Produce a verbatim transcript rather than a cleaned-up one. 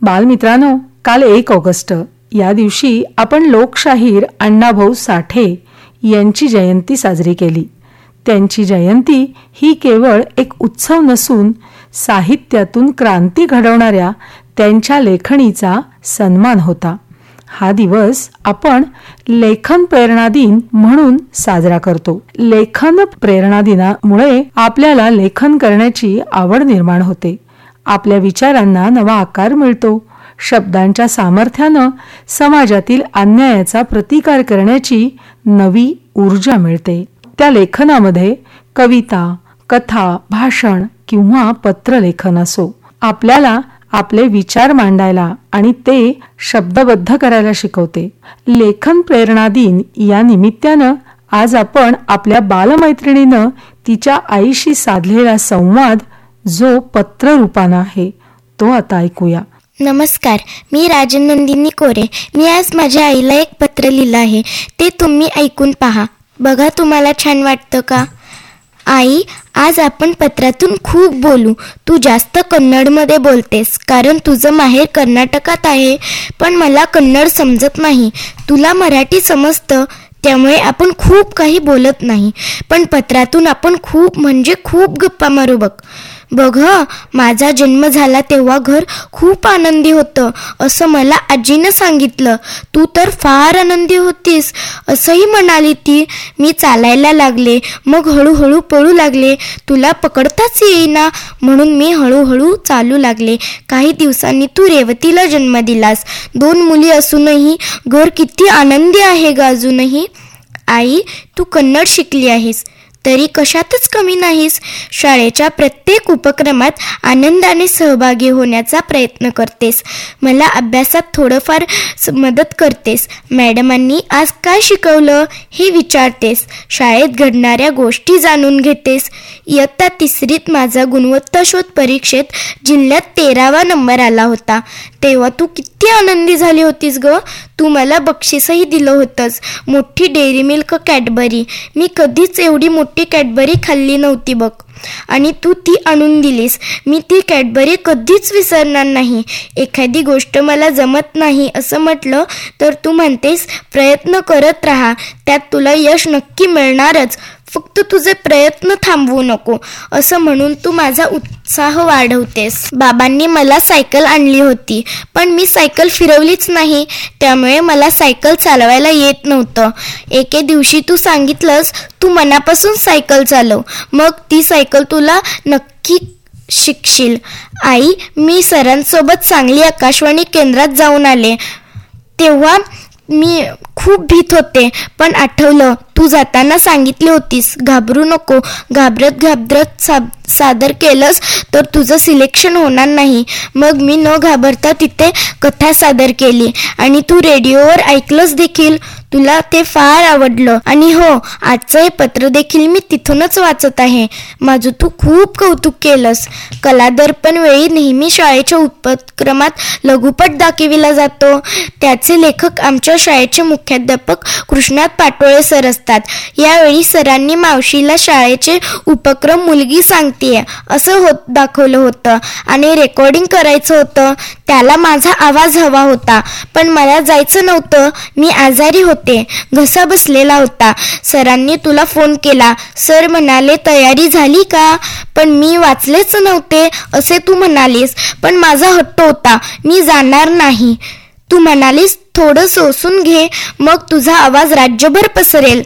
बालमित्रांनो, काल एक ऑगस्ट या दिवशी आपण लोकशाहीर अण्णाभाऊ साठे यांची जयंती साजरी केली. त्यांची जयंती ही केवळ एक उत्सव नसून साहित्यातून क्रांती घडवणाऱ्या त्यांच्या लेखणीचा सन्मान होता. हा दिवस आपण लेखन प्रेरणा दिन म्हणून साजरा करतो. लेखन प्रेरणा दिनामुळे आपल्याला लेखन करण्याची आवड निर्माण होते. आपल्या विचारांना नवा आकार मिळतो. शब्दांच्या सामर्थ्यानं समाजातील अन्यायाचा प्रतिकार करण्याची नवी ऊर्जा मिळते. त्या लेखनामध्ये कविता, कथा, भाषण किंवा पत्रलेखन असो, आपल्याला आपले विचार मांडायला आणि ते शब्दबद्ध करायला शिकवते. लेखन प्रेरणा दिन या निमित्तानं आज आपण आपल्या बालमैत्रिणीनं तिच्या आईशी साधलेला संवाद जो पत्र रूपानं आहे तो आता ऐकूया. नमस्कार, मी राजनंदिनी कोरे. मी आज माझ्या आईला एक पत्र लिहिलं आहे, ते तुम्ही ऐकून पहा. बघा, तुम्हाला छान वाटतं का? आई, आज आपण पत्रातून खूप बोलू. तू जास्त कन्नडमध्ये बोलतेस कारण तुझं माहेर कर्नाटकात आहे, पण मला कन्नड समजत नाही. तुला मराठी समजतं, त्यामुळे आपण खूप काही बोलत नाही, पण पत्रातून आपण खूप म्हणजे खूप गप्पा मारू. बघ बघ माझा जन्म झाला तेव्हा घर खूप आनंदी होतं असं मला आजीनं सांगितलं. तू तर फार आनंदी होतीस असंही म्हणाली ती. मी चालायला लागले, मग हळूहळू पळू लागले. तुला पकडताच येईना म्हणून मी हळूहळू चालू लागले. काही दिवसांनी तू रेवतीला जन्म दिलास. दोन मुली असूनही घर किती आनंदी आहे ग अजूनही. आई, तू कन्नड शिकली आहेस तरी कशातच कमी नाहीस. शाळेच्या प्रत्येक उपक्रमात आनंदाने सहभागी होण्याचा प्रयत्न करतेस. मला अभ्यासात थोडंफार मदत करतेस. मॅडमांनी आज काय शिकवलं हे विचारतेस. शाळेत घडणाऱ्या गोष्टी जाणून घेतेस. इयत्ता तिसरीत माझा गुणवत्ता शोध परीक्षेत जिल्ह्यात तेरावा नंबर आला होता. तेव्हा तू किती आनंदी झाली होतीस ग. तू मला बक्षीसही दिलं होतंस, मोठी डेअरी मिल्क कॅडबरी. मी कधीच एवढी मोठी कॅडबरी खाल्ली नव्हती बघ, आणि तू ती आणून दिलीस. मी ती कॅडबरी कधीच विसरणार नाही. एखादी गोष्ट मला जमत नाही असं म्हटलं तर तू म्हणतेस प्रयत्न करत राहा, त्यात तुला यश नक्की मिळणारच, फक्त तुझे प्रयत्न थांबवू नको असं म्हणून तू माझा उत्साह वाढवतेस. बाबांनी मला सायकल आणली होती, पण मी सायकल फिरवलीच नाही, त्यामुळे मला सायकल चालवायला येत नव्हतं. एके दिवशी तू सांगितलंस तू मनापासून सायकल चालव, मग ती सायकल तुला नक्की शिकशील. आई, मी सरांसोबत सांगली आकाशवाणी केंद्रात जाऊन आले. तेव्हा मी खूप भीत होते, पण आठवलं तू जाताना सांगितली होतीस घाबरू नको. घाबरत घाबरत सा सादर केलंस तर तुझं सिलेक्शन होणार नाही. मग मी न घाबरता तिथे कथा सादर केली आणि तू रेडिओवर ऐकलंस देखील. तुला ते फार आवडलं. आणि हो, आजचं हे पत्र देखील मी तिथूनच वाचत आहे. माझं तू खूप कौतुक केलंस. कलादर्पण वेळी नेहमी शाळेच्या उपक्रमात लघुपट दाखविला जातो. त्याचे लेखक आमच्या शाळेचे मुख्याध्यापक कृष्णात पाटोळे सर असतात. यावेळी सरांनी मावशीला शाळेचे उपक्रम मुलगी सांगतेय असं होत दाखवलं होतं आणि रेकॉर्डिंग करायचं होतं. त्याला माझा आवाज हवा होता, पण मला जायचं नव्हतं. मी आजारी होते, घसा बसलेला होता. सरांनी तुला फोन केला. सर म्हणाले तयारी झाली का, पण मी वाचलेच नव्हते असे तू म्हणालीस. पण माझा हट्ट होता, मी जाणार नाही. तू म्हणालीस थोडं सोसून घे, मग तुझा आवाज राज्यभर पसरेल.